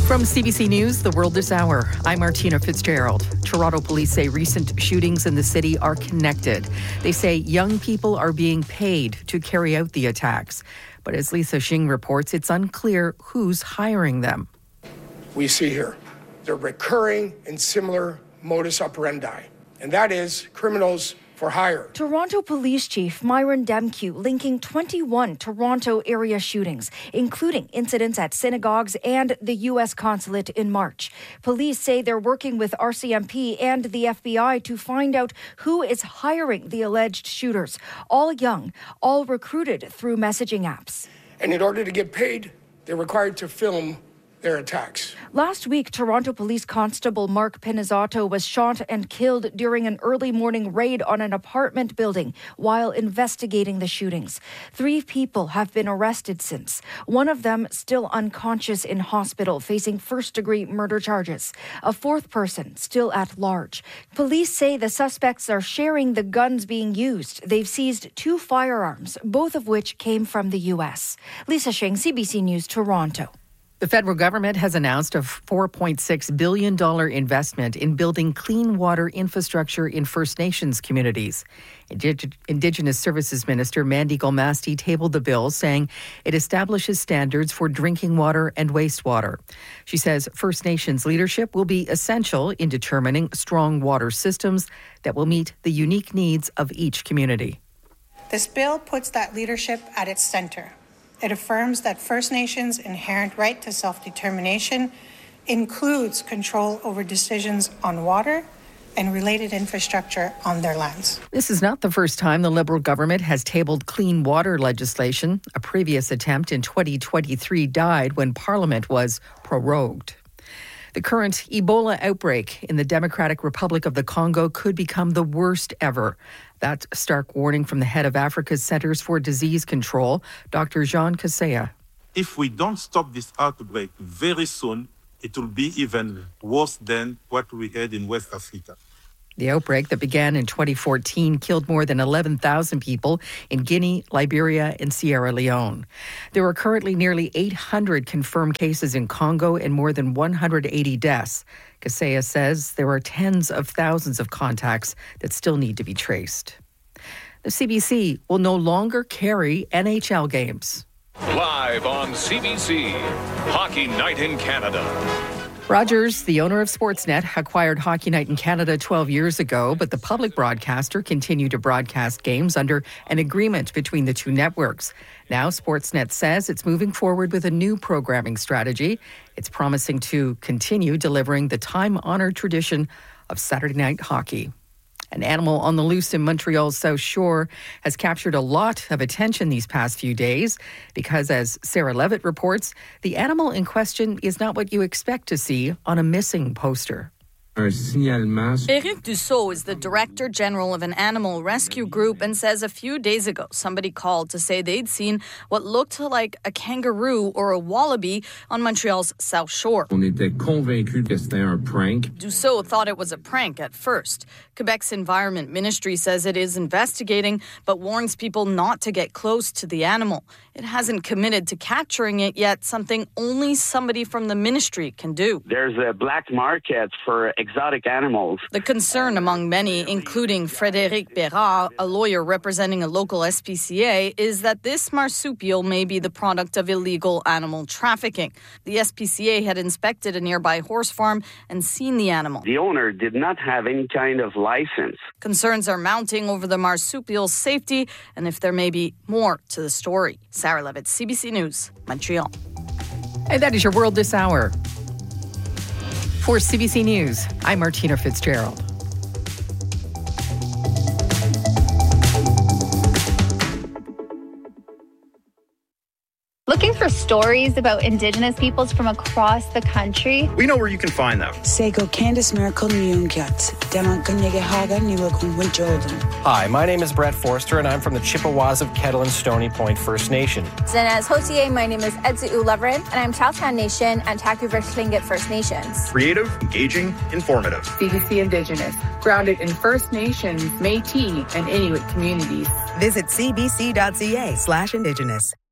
From CBC News, The World This Hour, I'm Martina Fitzgerald. Toronto police say recent shootings in the city are connected. They say young people are being paid to carry out the attacks. But as Lisa Shing reports, it's unclear who's hiring them. We see here, they're recurring and similar modus operandi, and that is criminals for hire. Toronto Police Chief Myron Demkiw linking 21 Toronto area shootings, including incidents at synagogues and the U.S. consulate in March. Police say they're working with RCMP and the FBI to find out who is hiring the alleged shooters. All young, all recruited through messaging apps. And in order to get paid, they're required to film their attacks. Last week, Toronto Police Constable Mark Pinizzato was shot and killed during an early morning raid on an apartment building while investigating the shootings. 3 people have been arrested since. One of them still unconscious in hospital, facing first-degree murder charges. A 4th person still at large. Police say the suspects are sharing the guns being used. They've seized 2 firearms, both of which came from the U.S. Lisa Shing, CBC News, Toronto. The federal government has announced a $4.6 billion investment in building clean water infrastructure in First Nations communities. Indigenous Services Minister Mandy Golmasti tabled the bill, saying it establishes standards for drinking water and wastewater. She says First Nations leadership will be essential in determining strong water systems that will meet the unique needs of each community. This bill puts that leadership at its center. It affirms that First Nations' inherent right to self-determination includes control over decisions on water and related infrastructure on their lands. This is not the first time the Liberal government has tabled clean water legislation. A previous attempt in 2023 died when Parliament was prorogued. The current Ebola outbreak in the Democratic Republic of the Congo could become the worst ever. That's a stark warning from the head of Africa's Centers for Disease Control, Dr. Jean Kaseya. If we don't stop this outbreak very soon, it will be even worse than what we had in West Africa. The outbreak that began in 2014 killed more than 11,000 people in Guinea, Liberia, and Sierra Leone. There are currently nearly 800 confirmed cases in Congo and more than 180 deaths. Kaseya says there are tens of thousands of contacts that still need to be traced. The CBC will no longer carry NHL games. Live on CBC, Hockey Night in Canada. Rogers, the owner of Sportsnet, acquired Hockey Night in Canada 12 years ago, but the public broadcaster continued to broadcast games under an agreement between the 2 networks. Now, Sportsnet says it's moving forward with a new programming strategy. It's promising to continue delivering the time-honored tradition of Saturday night hockey. An animal on the loose in Montreal's South Shore has captured a lot of attention these past few days because, as Sarah Levitt reports, the animal in question is not what you expect to see on a missing poster. Éric Dussault is the Director General of an animal rescue group and says a few days ago somebody called to say they'd seen what looked like a kangaroo or a wallaby on Montreal's South Shore. Dussault thought it was a prank at first. Quebec's Environment Ministry says it is investigating but warns people not to get close to the animal. It hasn't committed to capturing it yet, something only somebody from the ministry can do. There's a black market for exotic animals. The concern among many, including Frédéric Bérard, a lawyer representing a local SPCA, is that this marsupial may be the product of illegal animal trafficking. The SPCA had inspected a nearby horse farm and seen the animal. The owner did not have any kind of license. Concerns are mounting over the marsupial's safety and if there may be more to the story. Sarah Levitt, CBC News, Montreal. And that is your World This Hour. For CBC News, I'm Martina Fitzgerald. Looking for stories about Indigenous peoples from across the country? We know where you can find them. Hi, my name is Brett Forster, and I'm from the Chippewas of Kettle and Stony Point First Nation. Zenez Hotier, my name is Edzu Leverin, and I'm Charlestown Nation and Taku-Versh Tlingit First Nations. Creative, engaging, informative. CBC Indigenous, grounded in First Nations, Métis, and Inuit communities. Visit cbc.ca/Indigenous.